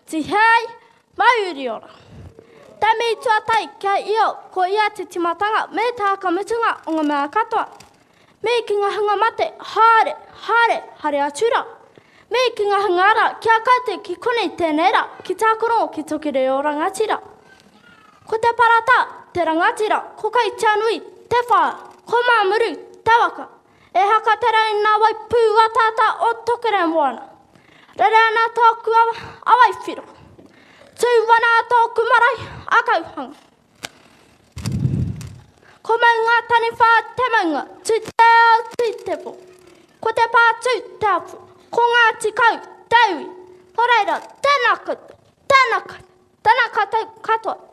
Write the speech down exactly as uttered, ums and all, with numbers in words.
tihei, mauri ora. Tā mei tua tai kia io, ko ia te timatanga, me tā ka mutunga o ngā mea katoa. Me ki ngā hunga mate, haere, haere, hare atura. Me ki ngā hunga ara, kia kate ki konei tēnei ra, ki tā korongo ki toki reo rangatira. Ko te parata, te rangatira, ko kai te anui, te whaa, ko mā muru, te waka. E haka te rei nā wai pū atata o tokere moana. Rere ana tōku awa, awai whiro. Tū wana tōku marai, akauhanga. Ko maunga tani whaa te maunga, tū te au tū te po. Ko te pātū te apu, ko ngā tikau, te ui. Ko reira, tēnā katoa, tēnā katoa, tēnā katoa, katoa.